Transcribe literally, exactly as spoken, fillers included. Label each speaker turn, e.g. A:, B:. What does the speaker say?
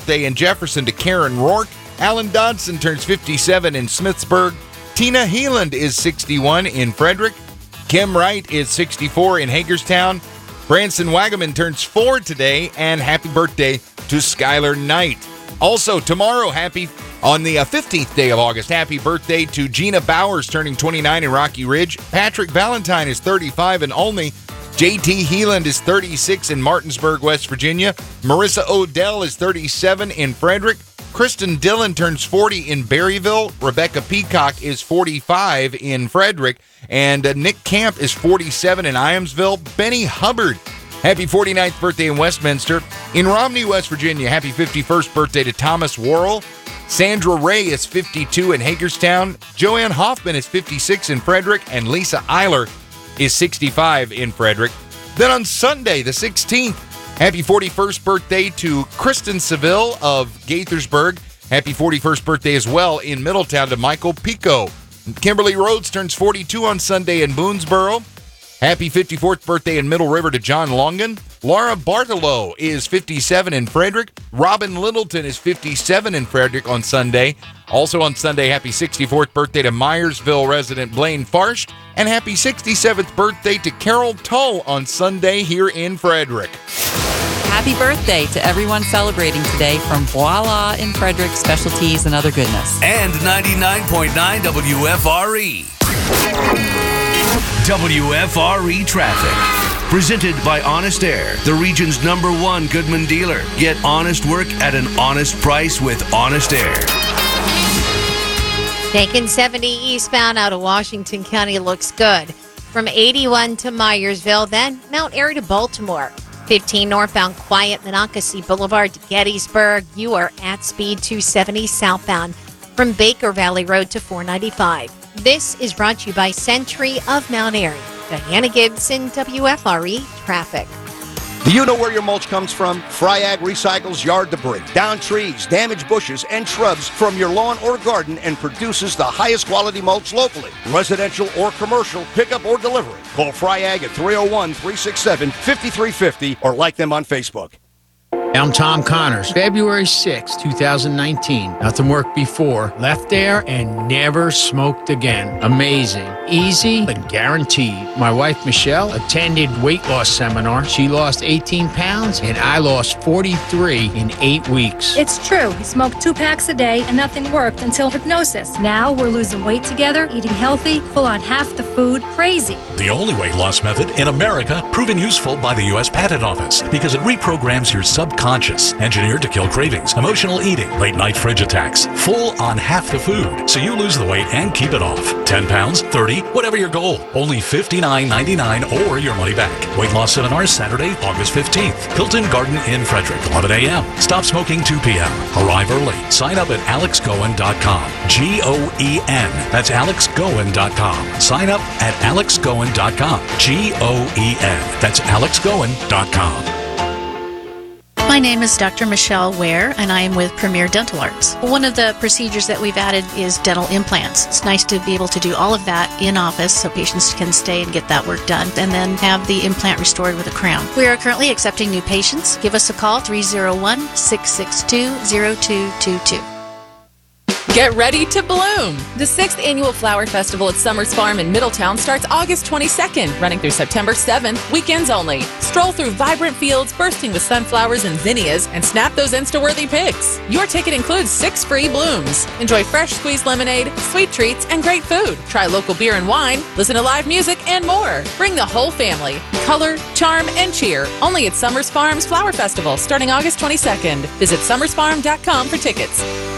A: birthday in Jefferson to Karen Rourke. Alan Dodson turns fifty-seven in Smithsburg. Tina Heeland is sixty-one in Frederick. Kim Wright is sixty-four in Hagerstown. Branson Wagaman turns four today, and happy birthday to Skylar Knight. Also, tomorrow, happy on the fifteenth day of August, happy birthday to Gina Bowers, turning twenty-nine in Rocky Ridge. Patrick Valentine is thirty-five in Olney. J T Heeland is thirty-six in Martinsburg, West Virginia. Marissa Odell is thirty-seven in Frederick. Kristen Dillon turns forty in Berryville. Rebecca Peacock is forty-five in Frederick. And uh, Nick Camp is forty-seven in Iamsville. Benny Hubbard, happy forty-ninth birthday in Westminster. In Romney, West Virginia, happy fifty-first birthday to Thomas Worrell. Sandra Ray is fifty-two in Hagerstown. Joanne Hoffman is fifty-six in Frederick. And Lisa Eiler is sixty-five in Frederick. Then on Sunday, the sixteenth, happy forty-first birthday to Kristen Seville of Gaithersburg. Happy forty-first birthday as well in Middletown to Michael Pico. Kimberly Rhodes turns forty-two on Sunday in Boonesboro. Happy fifty-fourth birthday in Middle River to John Longan. Laura Bartolo is fifty-seven in Frederick. Robin Littleton is fifty-seven in Frederick on Sunday. Also on Sunday, happy sixty-fourth birthday to Myersville resident Blaine Farsht. And happy sixty-seventh birthday to Carol Tull on Sunday here in Frederick.
B: Happy birthday to everyone celebrating today from Voila in Frederick, Specialties and Other Goodness.
C: And ninety-nine point nine W F R E. W F R E Traffic. Presented by Honest Air, the region's number one Goodman dealer. Get honest work at an honest price with Honest Air.
D: Taking seventy eastbound out of Washington County looks good. From eighty-one to Myersville, then Mount Airy to Baltimore. fifteen northbound quiet Monocacy Boulevard to Gettysburg. You are at speed two seventy southbound from Baker Valley Road to four ninety-five. This is brought to you by Century of Mount Airy. Diana Gibson, W F R E Traffic.
E: Do you know where your mulch comes from? Fryag recycles yard debris, down trees, damaged bushes, and shrubs from your lawn or garden and produces the highest quality mulch locally. Residential or commercial, pickup or delivery. Call Fryag at three oh one, three six seven, five three five oh or like them on Facebook.
F: I'm Tom Connors. February sixth, twenty nineteen. Nothing worked before. Left there and never smoked again. Amazing. Easy and guaranteed. My wife, Michelle, attended weight loss seminar. She lost eighteen pounds and I lost forty-three in eight weeks.
G: It's true. He smoked two packs a day and nothing worked until hypnosis. Now we're losing weight together, eating healthy, full on half the food. Crazy.
H: The only weight loss method in America proven useful by the U S Patent Office because it reprograms your subconscious. Conscious, engineered to kill cravings, emotional eating, late night fridge attacks, full on half the food, so you lose the weight and keep it off. ten pounds, thirty, whatever your goal. Only fifty-nine ninety-nine or your money back. Weight loss seminar Saturday, August fifteenth. Hilton Garden Inn, Frederick, eleven a.m. Stop smoking two p.m. Arrive early. Sign up at alex goen dot com. G O E N. That's alex goen dot com. Sign up at alex goen dot com. G O E N. That's alex goen dot com.
I: My name is Doctor Michelle Ware, and I am with Premier Dental Arts. One of the procedures that we've added is dental implants. It's nice to be able to do all of that in office so patients can stay and get that work done, and then have the implant restored with a crown. We are currently accepting new patients. Give us a call, three oh one, six six two, oh two two two.
J: Get ready to bloom! The sixth Annual Flower Festival at Summers Farm in Middletown starts August twenty-second, running through September seventh, weekends only. Stroll through vibrant fields bursting with sunflowers and zinnias and snap those Insta-worthy pics. Your ticket includes six free blooms. Enjoy fresh squeezed lemonade, sweet treats, and great food. Try local beer and wine, listen to live music, and more. Bring the whole family. Color, charm, and cheer. Only at Summers Farm's Flower Festival starting August twenty-second. Visit summers farm dot com for tickets.